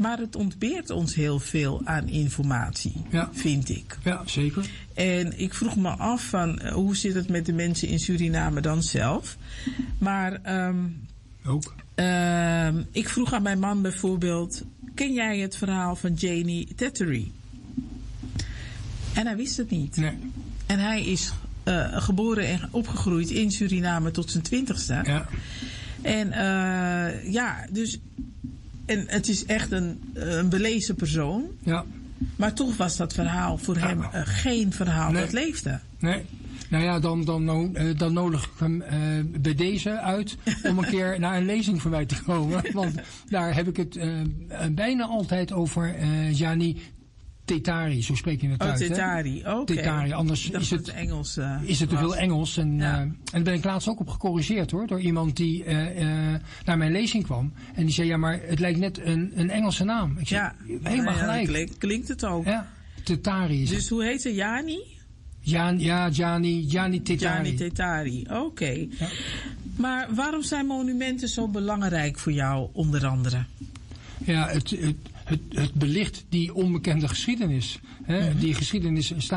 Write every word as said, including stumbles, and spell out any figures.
Maar het ontbeert ons heel veel aan informatie, ja. vind ik. Ja, zeker. En ik vroeg me af van uh, hoe zit het met de mensen in Suriname dan zelf? Maar um, ook. Uh, ik vroeg aan mijn man bijvoorbeeld: ken jij het verhaal van Janie Tettery? En hij wist het niet. Nee. En hij is uh, geboren en opgegroeid in Suriname tot zijn twintigste. Ja. En uh, ja, dus. En het is echt een, een belezen persoon. Ja. Maar toch was dat verhaal voor ja. hem uh, geen verhaal nee. dat leefde. Nee. Nou ja, dan, dan, dan nodig ik hem uh, bij deze uit om een keer naar een lezing van mij te komen. Want daar heb ik het uh, bijna altijd over uh, Janie Tettery, zo spreek je het oh, uit. Tettery, oké. Okay. Tettery, anders is het, het Engels, uh, is het te veel Engels. En, ja. uh, en daar ben ik laatst ook op gecorrigeerd hoor, door iemand die uh, uh, naar mijn lezing kwam. En die zei, ja maar het lijkt net een, een Engelse naam. Ik zei, ja, helemaal ja, gelijk. Klinkt, klinkt het ook. Ja, Tettery. Dus hoe heet ze, Janie? Jan, ja, Janie, Janie Tettery. Janie Tettery, oké. Okay. Ja. Maar waarom zijn monumenten zo belangrijk voor jou, onder andere? Ja, het, het, het, het belicht die onbekende geschiedenis. Hè? Mm-hmm. Die geschiedenis staat